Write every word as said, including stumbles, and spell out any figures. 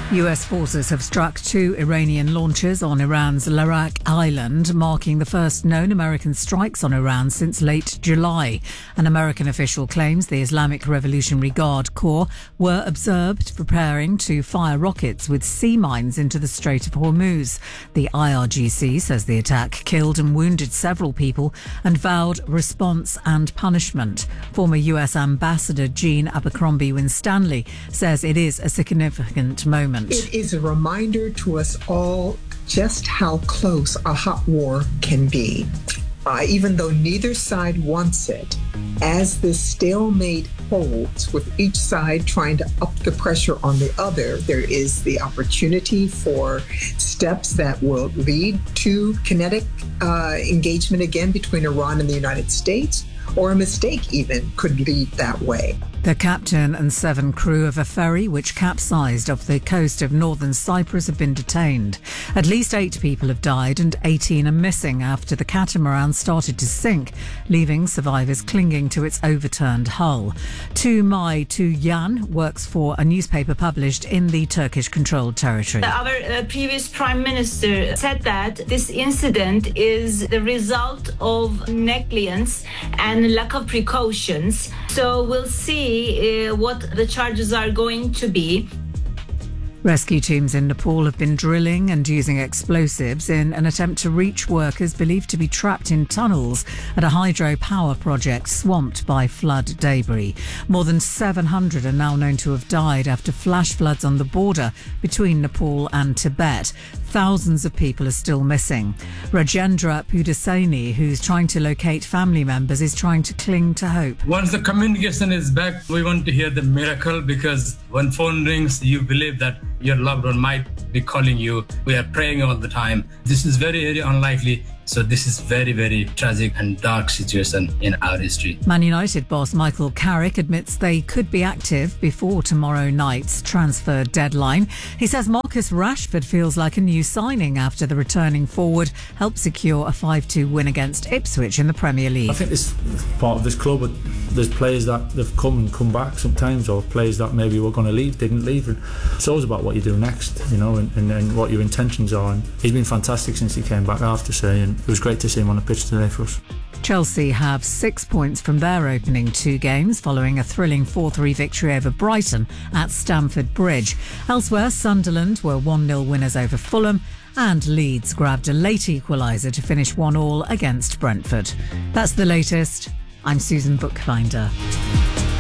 U S forces have struck two Iranian launches on Iran's Larak Island, marking the first known American strikes on Iran since late July. An American official claims the Islamic Revolutionary Guard Corps were observed preparing to fire rockets with sea mines into the Strait of Hormuz. The I R G C says the attack killed and wounded several people and vowed response and punishment. Former U S Ambassador Jean Abercrombie Winstanley says it is a significant moment. It is a reminder to us all just how close a hot war can be. Uh, even though neither side wants it, as this stalemate holds, with each side trying to up the pressure on the other, there is the opportunity for steps that will lead to kinetic uh, engagement again between Iran and the United States, or a mistake even could lead that way. The captain and seven crew of a ferry which capsized off the coast of northern Cyprus have been detained. At least eight people have died and eighteen are missing after the catamaran started to sink, leaving survivors clinging to its overturned hull. Tumay Tuyan works for a newspaper published in the Turkish-controlled territory. Our uh, previous prime minister said that this incident is the result of negligence and lack of precautions. So we'll see uh, what the charges are going to be. Rescue teams in Nepal have been drilling and using explosives in an attempt to reach workers believed to be trapped in tunnels at a hydropower project swamped by flood debris. More than seven hundred are now known to have died after flash floods on the border between Nepal and Tibet. Thousands of people are still missing. Rajendra Pudaseni, who's trying to locate family members, is trying to cling to hope. Once the communication is back, we want to hear the miracle, because when phone rings, you believe that your loved one might be calling you. We are praying all the time. This is very, very unlikely. So this is very, very tragic and dark situation in our history. Man United boss Michael Carrick admits they could be active before tomorrow night's transfer deadline. He says Marcus Rashford feels like a new signing after the returning forward helped secure a five two win against Ipswich in the Premier League. I think this part of this club, there's players that they've come and come back sometimes, or players that maybe were going to leave, didn't leave. And it's always about what you do next, you know, and, and, and what your intentions are. And he's been fantastic since he came back, I have to say, and it was great to see him on the pitch today for us. Chelsea have six points from their opening two games following a thrilling four three victory over Brighton at Stamford Bridge. Elsewhere, Sunderland were one nil winners over Fulham, and Leeds grabbed a late equaliser to finish one all against Brentford. That's the latest. I'm Susan Bookbinder.